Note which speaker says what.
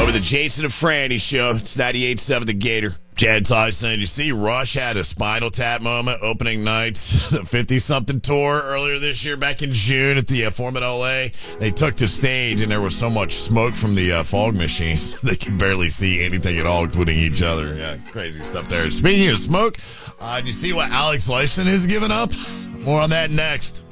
Speaker 1: with the Jason and Franny show. It's 98.7 The Gator. Chad Tyson, you see Rush had a Spinal Tap moment opening night, the 50-something tour earlier this year back in June at the Forum at LA. They took to stage and there was so much smoke from the fog machines they could barely see anything at all, including each other. Yeah, crazy stuff there. Speaking of smoke, do you see what Alex Lifeson has given up? More on that next.